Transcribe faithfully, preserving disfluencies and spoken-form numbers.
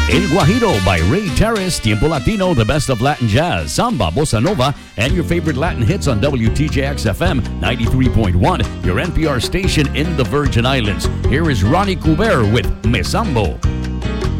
El Guajiro by Ray Terrace, Tiempo Latino, the best of Latin jazz, samba, bossa nova, and your favorite Latin hits on W T J X F M ninety-three point one, your N P R station in the Virgin Islands. Here is Ronnie Couber with Me Sambo.